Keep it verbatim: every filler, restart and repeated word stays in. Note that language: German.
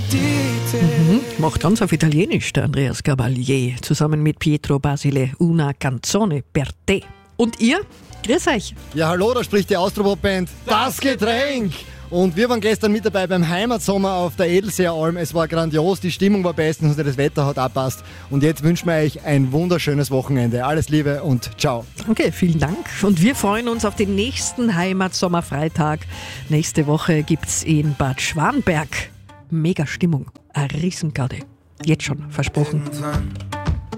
Mhm. Macht ganz auf Italienisch der Andreas Gabalier zusammen mit Pietro Basile Una Canzone per te. Und ihr? Grüß euch. Ja, hallo, da spricht die Austropop-Band Das Getränk. Und wir waren gestern mit dabei beim Heimatsommer auf der Edelseeralm. Es war grandios, die Stimmung war bestens und das Wetter hat auch passt. Und jetzt wünschen wir euch ein wunderschönes Wochenende. Alles Liebe und ciao. Danke, vielen Dank. Und wir freuen uns auf den nächsten Heimatsommerfreitag. Nächste Woche gibt's in Bad Schwanberg mega Stimmung. Eine Riesengarde. Jetzt schon versprochen.